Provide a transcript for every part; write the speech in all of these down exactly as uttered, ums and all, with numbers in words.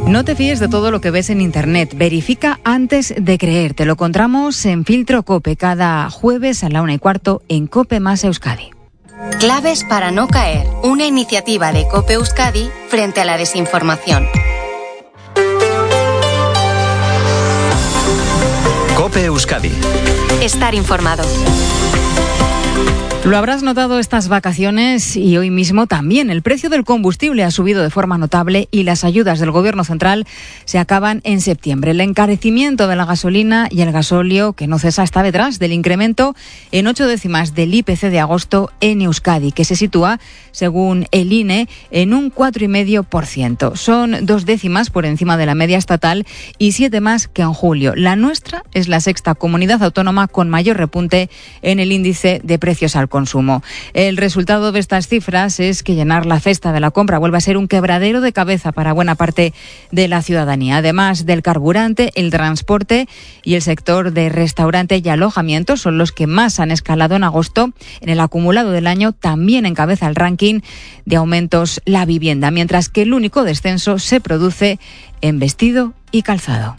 No te fíes de todo lo que ves en Internet. Verifica antes de creer. Te lo encontramos en Filtro COPE cada jueves a la una y cuarto en COPE más Euskadi. Claves para no caer. Una iniciativa de COPE Euskadi frente a la desinformación. COPE Euskadi. Estar informado. Lo habrás notado estas vacaciones y hoy mismo también. El precio del combustible ha subido de forma notable y las ayudas del Gobierno central se acaban en septiembre. El encarecimiento de la gasolina y el gasóleo, que no cesa, está detrás del incremento en ocho décimas del I P C de agosto en Euskadi, que se sitúa, según el I N E, en un cuatro coma cinco por ciento. Son dos décimas por encima de la media estatal y siete más que en julio. La nuestra es la sexta comunidad autónoma con mayor repunte en el índice de precios al consumo. El resultado de estas cifras es que llenar la cesta de la compra vuelve a ser un quebradero de cabeza para buena parte de la ciudadanía. Además del carburante, el transporte y el sector de restaurante y alojamiento son los que más han escalado en agosto. En el acumulado del año también encabeza el ranking de aumentos la vivienda, mientras que el único descenso se produce en vestido y calzado.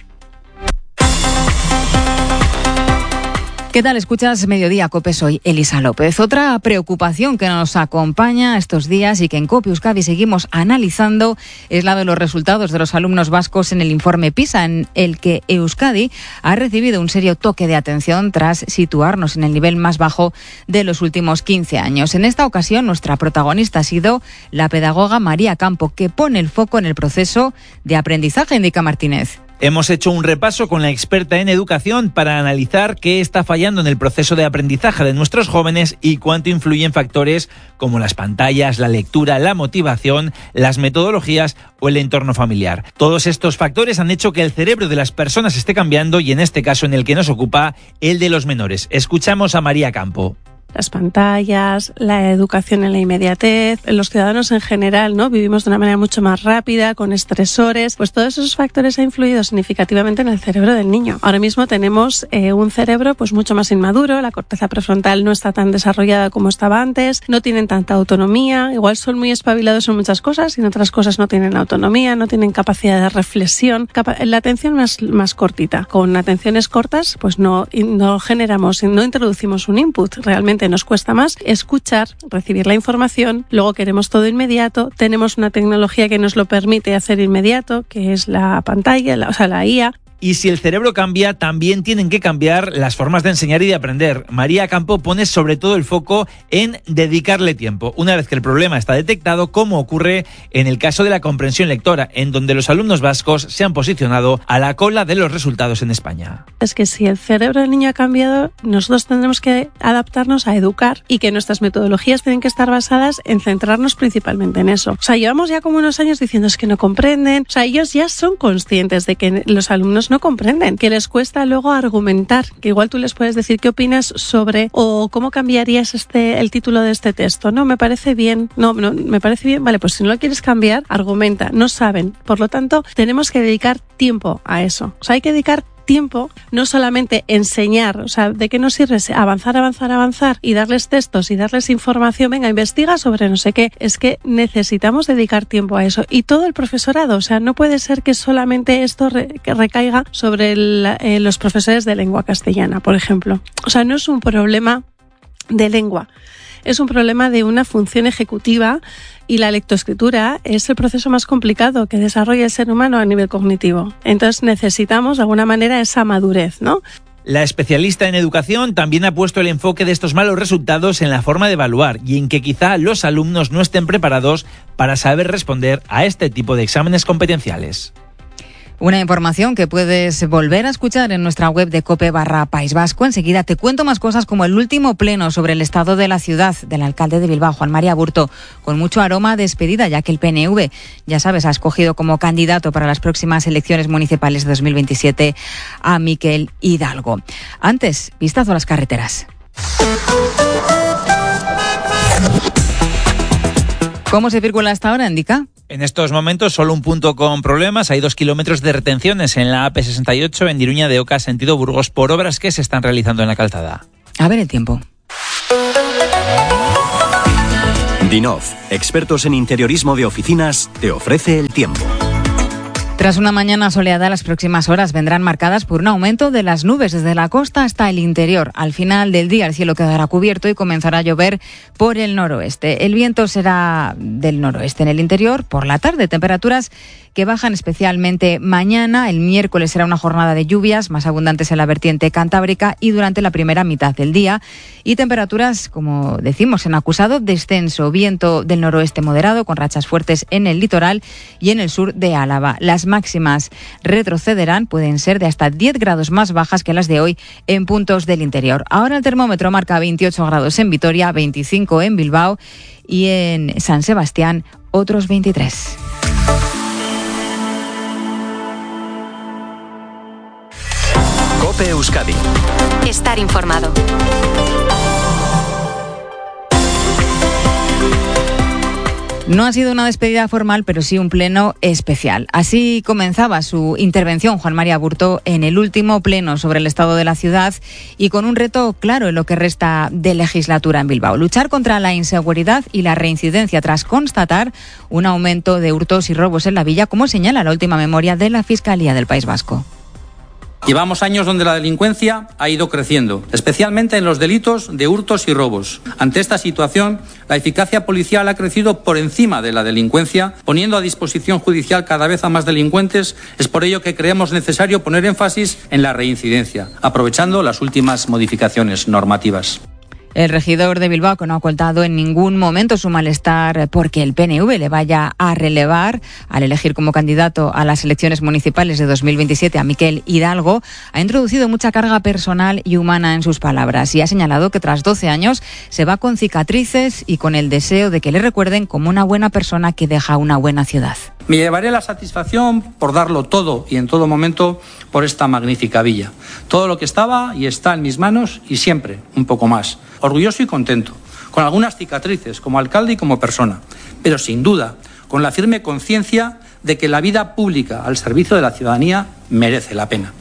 ¿Qué tal? Escuchas Mediodía COPE, soy Elisa López. Otra preocupación que nos acompaña estos días y que en COPE Euskadi seguimos analizando es la de los resultados de los alumnos vascos en el informe PISA, en el que Euskadi ha recibido un serio toque de atención tras situarnos en el nivel más bajo de los últimos quince años. En esta ocasión, nuestra protagonista ha sido la pedagoga María Campo, que pone el foco en el proceso de aprendizaje, indica Martínez. Hemos hecho un repaso con la experta en educación para analizar qué está fallando en el proceso de aprendizaje de nuestros jóvenes y cuánto influyen factores como las pantallas, la lectura, la motivación, las metodologías o el entorno familiar. Todos estos factores han hecho que el cerebro de las personas esté cambiando y en este caso en el que nos ocupa, el de los menores. Escuchamos a María Campo. Las pantallas, la educación en la inmediatez, los ciudadanos en general, ¿no? Vivimos de una manera mucho más rápida, con estresores, pues todos esos factores han influido significativamente en el cerebro del niño. Ahora mismo tenemos eh, un cerebro pues mucho más inmaduro, la corteza prefrontal no está tan desarrollada como estaba antes, no tienen tanta autonomía, igual son muy espabilados en muchas cosas y en otras cosas no tienen autonomía, no tienen capacidad de reflexión, capa- la atención más, más cortita. Con atenciones cortas pues no, no generamos, no introducimos un input, realmente nos cuesta más escuchar, recibir la información, luego queremos todo inmediato, tenemos una tecnología que nos lo permite hacer inmediato, que es la pantalla, la, o sea, la I A. Y si el cerebro cambia, también tienen que cambiar las formas de enseñar y de aprender. María Campo pone sobre todo el foco en dedicarle tiempo. Una vez que el problema está detectado, como ocurre en el caso de la comprensión lectora, en donde los alumnos vascos se han posicionado a la cola de los resultados en España. Es que si el cerebro del niño ha cambiado, nosotros tendremos que adaptarnos a educar y que nuestras metodologías tienen que estar basadas en centrarnos principalmente en eso. O sea, llevamos ya como unos años diciendo es que no comprenden. O sea, ellos ya son conscientes de que los alumnos no comprenden, que les cuesta luego argumentar, que igual tú les puedes decir qué opinas sobre o cómo cambiarías este el título de este texto. No, me parece bien, no, no, me parece bien, vale, pues si no lo quieres cambiar, argumenta, no saben. Por lo tanto, tenemos que dedicar tiempo a eso. O sea, hay que dedicar tiempo, no solamente enseñar, o sea, ¿de qué nos sirve avanzar, avanzar, avanzar y darles textos y darles información? Venga, investiga sobre no sé qué. Es que necesitamos dedicar tiempo a eso. Y todo el profesorado, o sea, no puede ser que solamente esto re, que recaiga sobre el, eh, los profesores de lengua castellana, por ejemplo. O sea, no es un problema de lengua. Es un problema de una función ejecutiva y la lectoescritura es el proceso más complicado que desarrolla el ser humano a nivel cognitivo. Entonces necesitamos de alguna manera esa madurez, ¿no? La especialista en educación también ha puesto el enfoque de estos malos resultados en la forma de evaluar y en que quizá los alumnos no estén preparados para saber responder a este tipo de exámenes competenciales. Una información que puedes volver a escuchar en nuestra web de COPE barra País Vasco. Enseguida te cuento más cosas como el último pleno sobre el estado de la ciudad del alcalde de Bilbao, Juan María Aburto, con mucho aroma a despedida, ya que el P N V, ya sabes, ha escogido como candidato para las próximas elecciones municipales de dos mil veintisiete a Miquel Hidalgo. Antes, vistazo a las carreteras. ¿Cómo se circula hasta ahora, Indica? En estos momentos solo un punto con problemas. Hay dos kilómetros de retenciones en la A P sesenta y ocho en Iruña de Oca, sentido Burgos, por obras que se están realizando en la calzada. A ver el tiempo. Dinov, expertos en interiorismo de oficinas, te ofrece el tiempo. Tras una mañana soleada, las próximas horas vendrán marcadas por un aumento de las nubes desde la costa hasta el interior. Al final del día el cielo quedará cubierto y comenzará a llover por el noroeste. El viento será del noroeste en el interior. Por la tarde, temperaturas que bajan especialmente mañana. El miércoles será una jornada de lluvias más abundantes en la vertiente cantábrica y durante la primera mitad del día. Y temperaturas, como decimos, en acusado descenso. Viento del noroeste moderado con rachas fuertes en el litoral y en el sur de Álava. Las máximas retrocederán, pueden ser de hasta diez grados más bajas que las de hoy en puntos del interior. Ahora el termómetro marca veintiocho grados en Vitoria, veinticinco en Bilbao y en San Sebastián otros veintitrés. COPE Euskadi. Estar informado. No ha sido una despedida formal, pero sí un pleno especial. Así comenzaba su intervención Juan María Aburto en el último pleno sobre el estado de la ciudad y con un reto claro en lo que resta de legislatura en Bilbao. Luchar contra la inseguridad y la reincidencia tras constatar un aumento de hurtos y robos en la villa, como señala la última memoria de la Fiscalía del País Vasco. Llevamos años donde la delincuencia ha ido creciendo, especialmente en los delitos de hurtos y robos. Ante esta situación, la eficacia policial ha crecido por encima de la delincuencia, poniendo a disposición judicial cada vez a más delincuentes. Es por ello que creemos necesario poner énfasis en la reincidencia, aprovechando las últimas modificaciones normativas. El regidor de Bilbao, que no ha ocultado en ningún momento su malestar porque el P N V le vaya a relevar al elegir como candidato a las elecciones municipales de dos mil veintisiete a Miquel Hidalgo, ha introducido mucha carga personal y humana en sus palabras y ha señalado que tras doce años se va con cicatrices y con el deseo de que le recuerden como una buena persona que deja una buena ciudad. Me llevaré la satisfacción por darlo todo y en todo momento por esta magnífica villa. Todo lo que estaba y está en mis manos y siempre un poco más. Orgulloso y contento, con algunas cicatrices como alcalde y como persona, pero sin duda con la firme conciencia de que la vida pública al servicio de la ciudadanía merece la pena.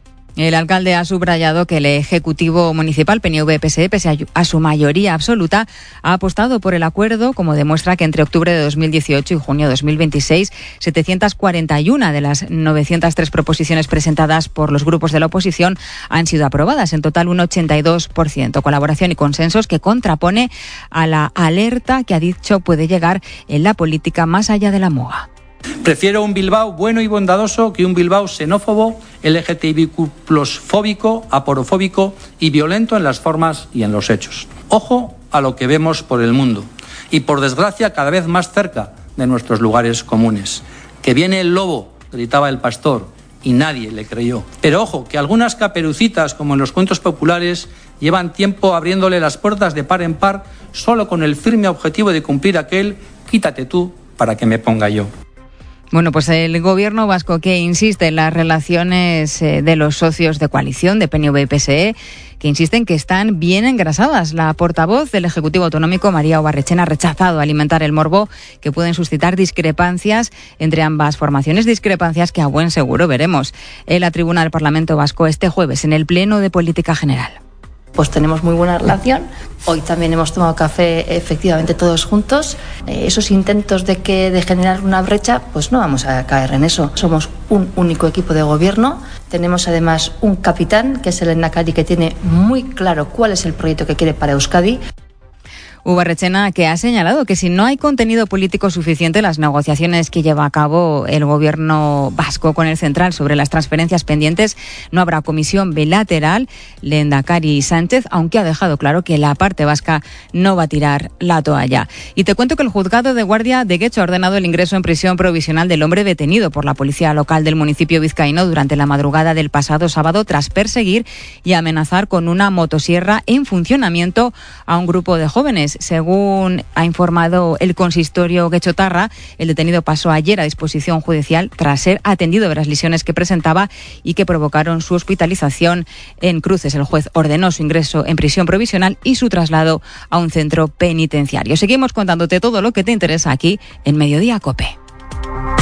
El alcalde ha subrayado que el Ejecutivo Municipal P N V P S E, pese a su mayoría absoluta, ha apostado por el acuerdo, como demuestra que entre octubre de dos mil dieciocho y junio de dos mil veintiséis, setecientas cuarenta y una de las novecientas tres proposiciones presentadas por los grupos de la oposición han sido aprobadas, en total un ochenta y dos por ciento. Colaboración y consensos que contrapone a la alerta que ha dicho puede llegar en la política más allá de la moda. Prefiero un Bilbao bueno y bondadoso que un Bilbao xenófobo, L G T B Q plus fóbico, aporofóbico y violento en las formas y en los hechos. Ojo a lo que vemos por el mundo y, por desgracia, cada vez más cerca de nuestros lugares comunes. Que viene el lobo, gritaba el pastor, y nadie le creyó. Pero ojo, que algunas caperucitas, como en los cuentos populares, llevan tiempo abriéndole las puertas de par en par solo con el firme objetivo de cumplir aquel «quítate tú para que me ponga yo». Bueno, pues el gobierno vasco, que insiste en las relaciones de los socios de coalición de P N V y P S E, que insisten que están bien engrasadas. La portavoz del Ejecutivo Autonómico, María Obarrechena, ha rechazado alimentar el morbo que pueden suscitar discrepancias entre ambas formaciones, discrepancias que a buen seguro veremos en la tribuna del Parlamento Vasco este jueves en el Pleno de Política General. Pues tenemos muy buena relación. Hoy también hemos tomado café efectivamente todos juntos. Eh, esos intentos de que de generar una brecha, pues no vamos a caer en eso. Somos un único equipo de gobierno. Tenemos además un capitán, que es el Lehendakari, que tiene muy claro cuál es el proyecto que quiere para Euskadi. Obarrechena, que ha señalado que si no hay contenido político suficiente en las negociaciones que lleva a cabo el gobierno vasco con el central sobre las transferencias pendientes, no habrá comisión bilateral. Lehendakari Sánchez, aunque ha dejado claro que la parte vasca no va a tirar la toalla. Y te cuento que el juzgado de guardia de Guecho ha ordenado el ingreso en prisión provisional del hombre detenido por la policía local del municipio vizcaíno durante la madrugada del pasado sábado tras perseguir y amenazar con una motosierra en funcionamiento a un grupo de jóvenes. Según ha informado el consistorio guechotarra, el detenido pasó ayer a disposición judicial tras ser atendido de las lesiones que presentaba y que provocaron su hospitalización en Cruces. El juez ordenó su ingreso en prisión provisional y su traslado a un centro penitenciario. Seguimos contándote todo lo que te interesa aquí en Mediodía COPE.